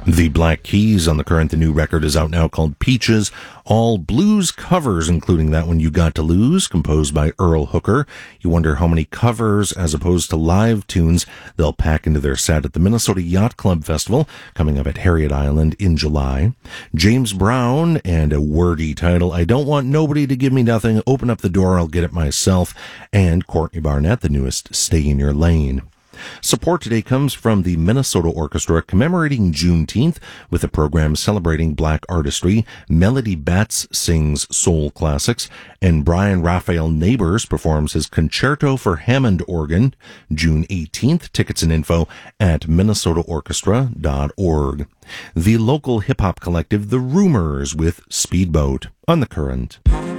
The Black Keys on the Current. The new record is out now called Peaches. All blues covers, including that one You Got to Lose, composed by Earl Hooker. You wonder how many covers as opposed to live tunes they'll pack into their set at the Minnesota Yacht Club Festival, coming up at Harriet Island in July. James Brown and a wordy title, I Don't Want Nobody to Give Me Nothing, Open Up the Door, I'll Get It Myself. And Courtney Barnett, the newest, Stay in Your Lane. Support today comes from the Minnesota Orchestra commemorating Juneteenth with a program celebrating black artistry. Melody Betts sings soul classics, and Brian Raphael Neighbors performs his Concerto for Hammond Organ, June 18th. Tickets and info at minnesotaorchestra.org. The local hip-hop collective The Rumors with Speedboat on the Current.